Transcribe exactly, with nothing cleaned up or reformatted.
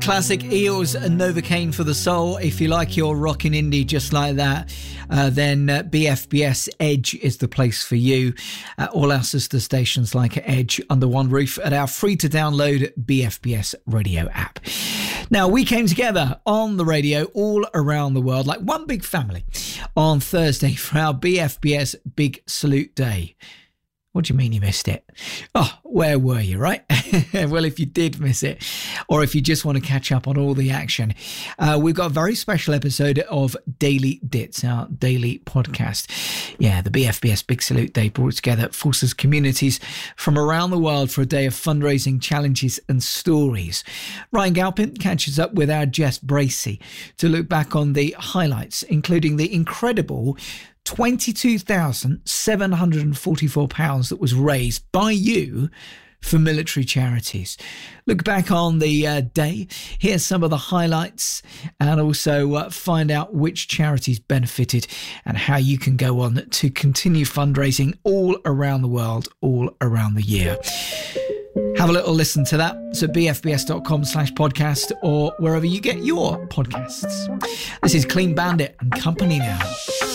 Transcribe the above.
Classic Eels and Novocaine for the soul. If you like your rockin' indie just like that, uh, then uh, B F B S Edge is the place for you. Uh, all our sister stations like Edge under one roof at our free to download B F B S radio app. Now, we came together on the radio all around the world like one big family on Thursday for our B F B S Big Salute Day. What do you mean you missed it? Oh, where were you, right? Well, if you did miss it, or if you just want to catch up on all the action, uh, we've got a very special episode of Daily Dits, our daily podcast. Yeah, the B F B S Big Salute Day brought together Forces communities from around the world for a day of fundraising challenges and stories. Ryan Galpin catches up with our Jess Bracey to look back on the highlights, including the incredible twenty-two thousand seven hundred forty-four pounds that was raised by you for military charities. Look back on the uh, day, hear some of the highlights, and also uh, find out which charities benefited and how you can go on to continue fundraising all around the world, all around the year. Have a little listen to that. It's at bfbs.com slash podcast or wherever you get your podcasts. This is Clean Bandit and Company now.